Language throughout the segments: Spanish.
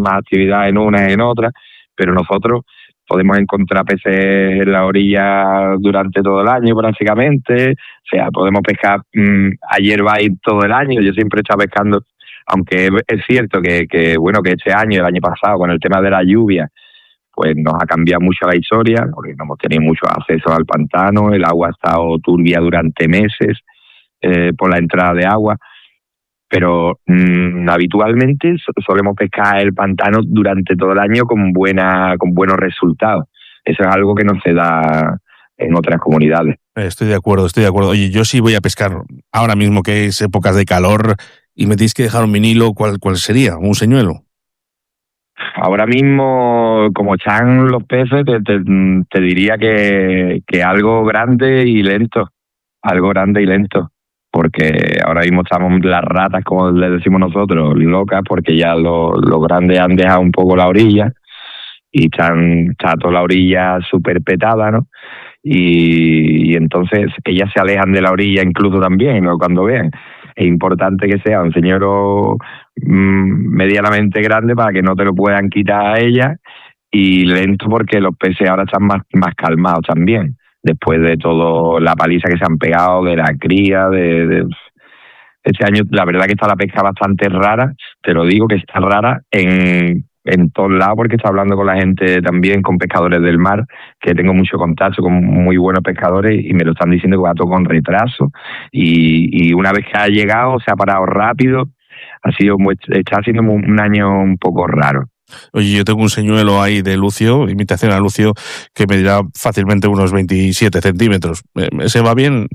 más actividad en una y en otra, pero nosotros podemos encontrar peces en la orilla durante todo el año prácticamente, o sea, podemos pescar a hierbait todo el año. Yo siempre he estado pescando, aunque es cierto que bueno, que este año, el año pasado, con el tema de la lluvia, pues nos ha cambiado mucho la historia, porque no hemos tenido mucho acceso al pantano, el agua ha estado turbia durante meses por la entrada de agua, pero habitualmente solemos pescar el pantano durante todo el año con buenos resultados. Eso es algo que no se da en otras comunidades. Estoy de acuerdo. Oye, yo sí voy a pescar ahora mismo que es épocas de calor y me tienes que dejar un vinilo, ¿cuál sería? ¿Un señuelo? Ahora mismo, como están los peces, te diría que algo grande y lento. Algo grande y lento. Porque ahora mismo estamos las ratas, como le decimos nosotros, locas, porque ya los grandes han dejado un poco la orilla y está toda la orilla súper petada, ¿no? Y entonces ellas se alejan de la orilla incluso también, ¿no? Cuando vean. Es importante que sea un señuelo medianamente grande para que no te lo puedan quitar a ellas, y lento porque los peces ahora están más calmados también, después de toda la paliza que se han pegado de la cría, este año la verdad que está la pesca bastante rara, te lo digo que está rara en todos lados, porque estoy hablando con la gente también, con pescadores del mar, que tengo mucho contacto con muy buenos pescadores y me lo están diciendo que va todo con retraso, y una vez que ha llegado se ha parado rápido. Está siendo un año un poco raro. Oye, yo tengo un señuelo ahí de Lucio, imitación a Lucio, que medirá fácilmente unos 27 centímetros. ¿Se va bien?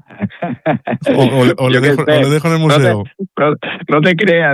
O le dejo en el museo. No te creas,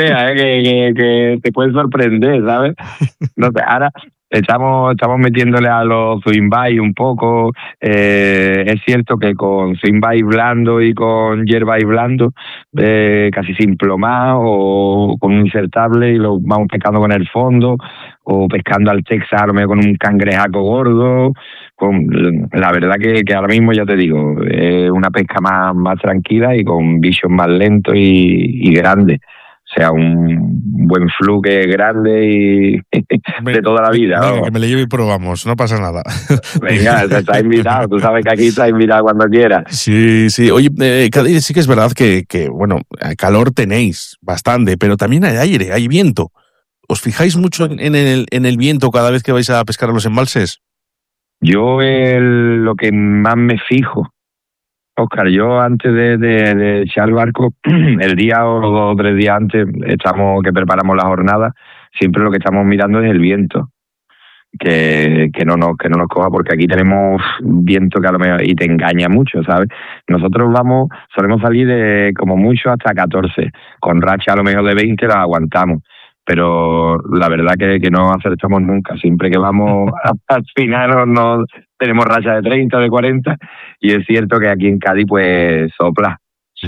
que te puede sorprender, ¿sabes? No te, ahora estamos metiéndole a los swing bait un poco. Es cierto que con swing bait blando y con yerbait blando, casi sin plomar o con un insertable, y lo vamos pescando con el fondo, o pescando al Texas con un cangrejaco gordo. La verdad que ahora mismo, ya te digo, es una pesca más tranquila y con bichos más lentos y grandes. O sea, un buen fluke grande y de toda la vida. Venga, que me le lleve y probamos, no pasa nada. Venga, estás invitado, tú sabes que aquí estás invitado cuando quieras. Sí. Oye, Cádiz, sí que es verdad que bueno, calor tenéis bastante, pero también hay aire, hay viento. ¿Os fijáis mucho en el viento cada vez que vais a pescar a los embalses? Yo lo que más me fijo, Óscar, yo antes de echar el barco, el día o 2 o 3 días antes, que preparamos la jornada, siempre lo que estamos mirando es el viento, que no nos coja, porque aquí tenemos viento que a lo mejor y te engaña mucho, ¿sabes? Nosotros solemos salir de como mucho hasta 14, con racha a lo mejor de 20 la aguantamos, pero la verdad que no acertamos nunca. Siempre que vamos al final no tenemos racha de 30, de 40, y es cierto que aquí en Cádiz pues sopla. Sí.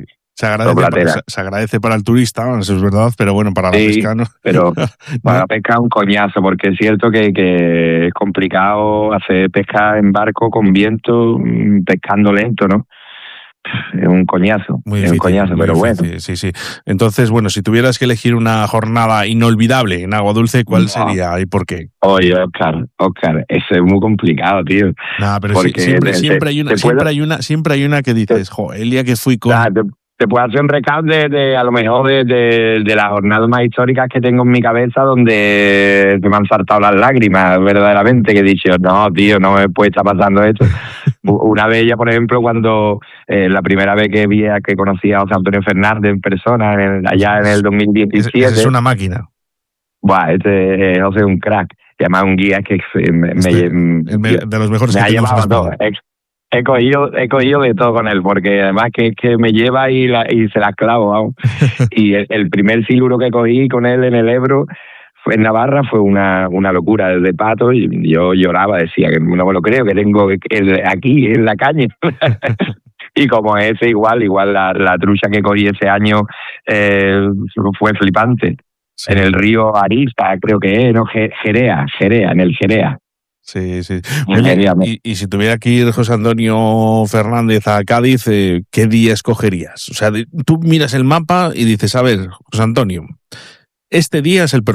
Se agradece para el turista, eso es verdad, pero bueno, para la pesca no. Pero para la pesca es un coñazo, porque es cierto que es complicado hacer pesca en barco con viento, pescando lento, ¿no? Es un coñazo, pero bueno. Sí. Entonces, bueno, si tuvieras que elegir una jornada inolvidable en Agua Dulce, ¿cuál sería y por qué? Oye, Óscar, eso es muy complicado, tío. No, pero siempre hay una que dices, el día que fui con... Te puedo hacer un recap de a lo mejor de las jornadas más históricas que tengo en mi cabeza, donde me han saltado las lágrimas, verdaderamente, que he dicho, no, tío, no me puede estar pasando esto. Una de ellas, por ejemplo, cuando la primera vez que conocí a José Antonio Fernández en persona, allá en el 2017. Es una máquina. Buah, José es un crack. Y además un guía que de los mejores me que ha llevado a todo. He cogido de todo con él, porque además que me lleva y se las clavo, vamos. Y el primer siluro que cogí con él en el Ebro en Navarra fue una locura, el de pato, y yo lloraba, decía que no me lo creo, que tengo aquí en la caña. Y como ese, igual la trucha que cogí ese año fue flipante. Sí. En el río Arista, creo que es, ¿no? Jerea, en el Jerea. Sí. Oye, y si tuviera que ir José Antonio Fernández a Cádiz, ¿qué día escogerías? O sea, tú miras el mapa y dices, a ver, José Antonio, este día es el